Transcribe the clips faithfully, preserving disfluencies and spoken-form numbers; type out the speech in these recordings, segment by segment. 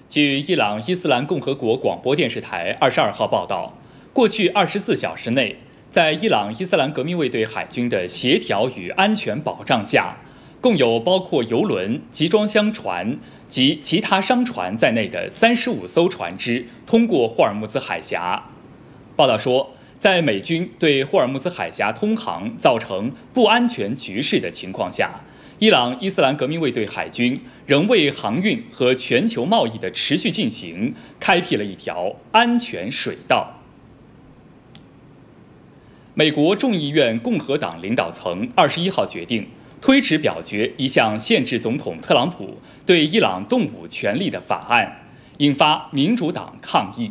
据伊朗伊斯兰共和国广播电视台二十二号报道，过去二十四小时内，在伊朗伊斯兰革命卫队海军的协调与安全保障下，共有包括油轮、集装箱船及其他商船在内的三十五艘船只通过霍尔木兹海峡。报道说，在美军对霍尔木兹海峡通航造成不安全局势的情况下，伊朗伊斯兰革命卫队海军仍为航运和全球贸易的持续进行开辟了一条安全水道。美国众议院共和党领导层二十一号决定推迟表决一项限制总统特朗普对伊朗动武权利的法案，引发民主党抗议。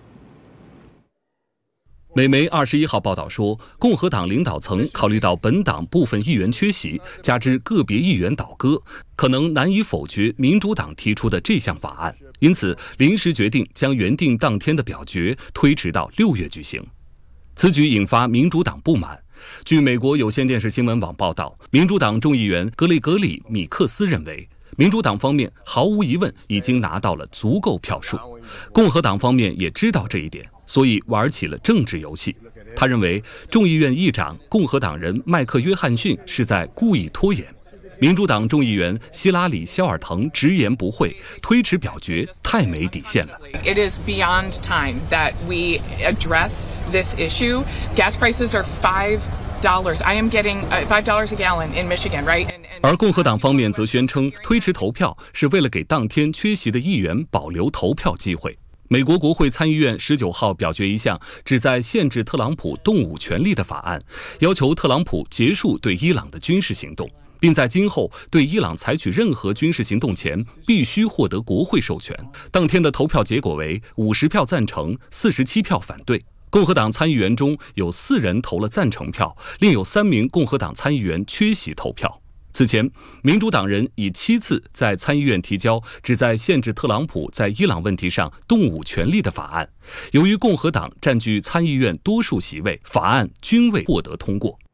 美媒二十一号报道说，共和党领导层考虑到本党部分议员缺席，加之个别议员倒戈，可能难以否决民主党提出的这项法案，因此临时决定将原定当天的表决推迟到六月举行。此举引发民主党不满。据美国有线电视新闻网报道，民主党众议员格雷格里·米克斯认为，民主党方面毫无疑问已经拿到了足够票数，共和党方面也知道这一点，所以玩起了政治游戏。他认为众议院议长共和党人麦克约翰逊是在故意拖延。民主党众议员希拉里·肖尔滕直言不讳，推迟表决太没底线了。 It is beyond time that we address this issue. Gas prices are five dollars. I am getting five dollars a gallon in Michigan, right? 而共和党方面则宣称，推迟投票是为了给当天缺席的议员保留投票机会。美国国会参议院十九号表决一项旨在限制特朗普动武权利的法案，要求特朗普结束对伊朗的军事行动，并在今后对伊朗采取任何军事行动前必须获得国会授权。当天的投票结果为五十票赞成，四十七票反对。共和党参议员中有四人投了赞成票，另有三名共和党参议员缺席投票。此前，民主党人已七次在参议院提交旨在限制特朗普在伊朗问题上动武权利的法案，由于共和党占据参议院多数席位，法案均未获得通过。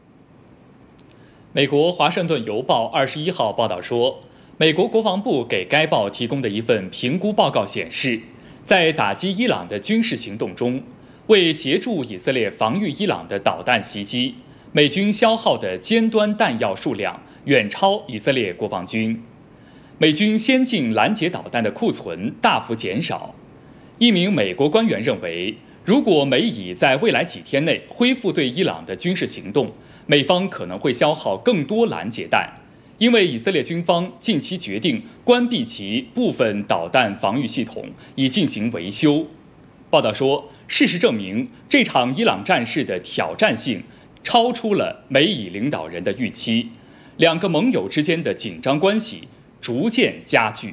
美国《华盛顿邮报》二十一号报道说，美国国防部给该报提供的一份评估报告显示，在打击伊朗的军事行动中，为协助以色列防御伊朗的导弹袭击，美军消耗的尖端弹药数量远超以色列国防军，美军先进拦截导弹的库存大幅减少。一名美国官员认为，如果美以在未来几天内恢复对伊朗的军事行动，美方可能会消耗更多拦截弹，因为以色列军方近期决定关闭其部分导弹防御系统，以进行维修。报道说，事实证明，这场伊朗战事的挑战性超出了美以领导人的预期，两个盟友之间的紧张关系逐渐加剧。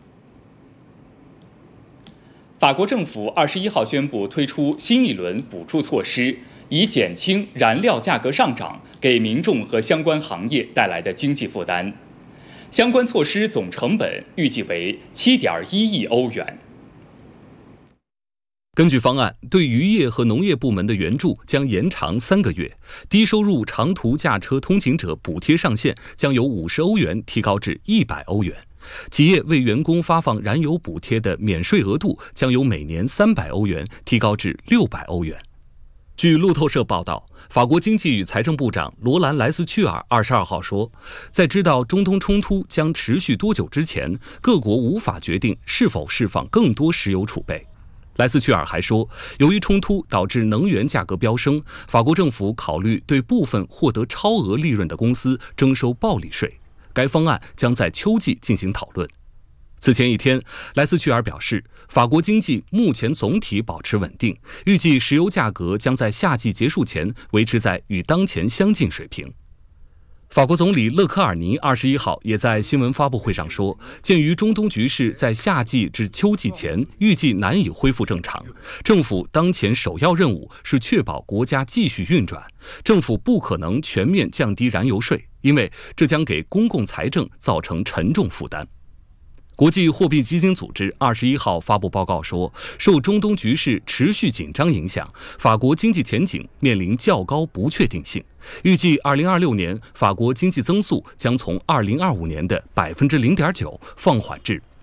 法国政府二十一号宣布推出新一轮补助措施，以减轻燃料价格上涨给民众和相关行业带来的经济负担。相关措施总成本预计为七点一亿欧元。 根据方案，对渔业和农业部门的援助将延长三个月，低收入长途驾车通勤者补贴上限将由五十欧元提高至一百欧元。企业为员工发放燃油补贴的免税额度将由每年三百欧元提高至六百欧元。据路透社报道，法国经济与财政部长罗兰·莱斯屈尔二十二号说，在知道中东冲突将持续多久之前，各国无法决定是否释放更多石油储备。莱斯屈尔还说，由于冲突导致能源价格飙升，法国政府考虑对部分获得超额利润的公司征收暴利税。该方案将在秋季进行讨论。此前一天，莱斯屈尔表示，法国经济目前总体保持稳定，预计石油价格将在夏季结束前维持在与当前相近水平。法国总理勒科尔尼二十一号也在新闻发布会上说，鉴于中东局势在夏季至秋季前预计难以恢复正常，政府当前首要任务是确保国家继续运转，政府不可能全面降低燃油税，因为这将给公共财政造成沉重负担。国际货币基金组织二十一号发布报告说，受中东局势持续紧张影响，法国经济前景面临较高不确定性。预计二零二六年法国经济增速将从二零二五年的百分之零点九放缓至